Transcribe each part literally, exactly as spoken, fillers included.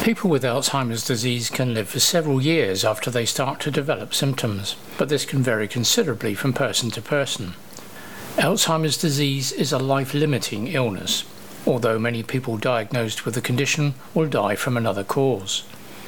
People with Alzheimer's disease can live for several years after they start to develop symptoms, but this can vary considerably from person to person. Alzheimer's disease is a life-limiting illness, although many people diagnosed with the condition will die from another cause.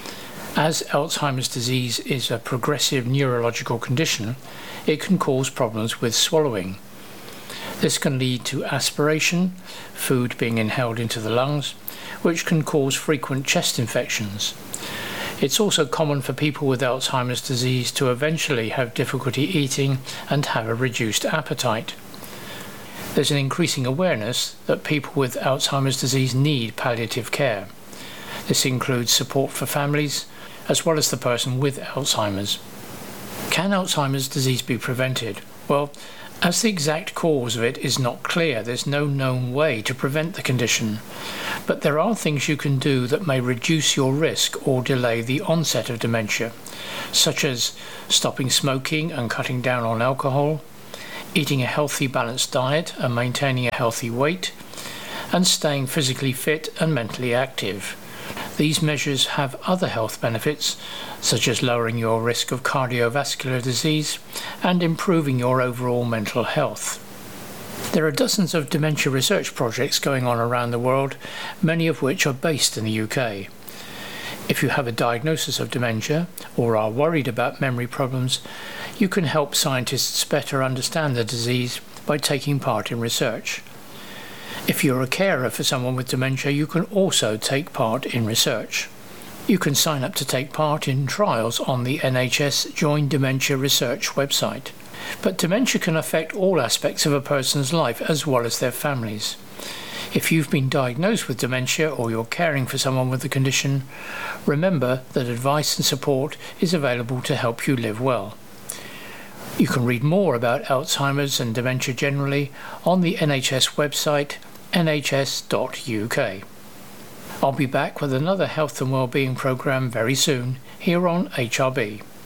As Alzheimer's disease is a progressive neurological condition, it can cause problems with swallowing. This can lead to aspiration, food being inhaled into the lungs, which can cause frequent chest infections. It's also common for people with Alzheimer's disease to eventually have difficulty eating and have a reduced appetite. There's an increasing awareness that people with Alzheimer's disease need palliative care. This includes support for families, as well as the person with Alzheimer's. Can Alzheimer's disease be prevented? Well, as the exact cause of it is not clear, there's no known way to prevent the condition. But there are things you can do that may reduce your risk or delay the onset of dementia, such as stopping smoking and cutting down on alcohol, eating a healthy, balanced diet and maintaining a healthy weight, and staying physically fit and mentally active. These measures have other health benefits, such as lowering your risk of cardiovascular disease and improving your overall mental health. There are dozens of dementia research projects going on around the world, many of which are based in the U K. If you have a diagnosis of dementia or are worried about memory problems, you can help scientists better understand the disease by taking part in research. If you're a carer for someone with dementia, you can also take part in research. You can sign up to take part in trials on the N H S Join Dementia Research website. But dementia can affect all aspects of a person's life as well as their families. If you've been diagnosed with dementia or you're caring for someone with the condition, remember that advice and support is available to help you live well. You can read more about Alzheimer's and dementia generally on the N H S website N H S dot U K. I'll be back with another health and wellbeing programme very soon here on H R B.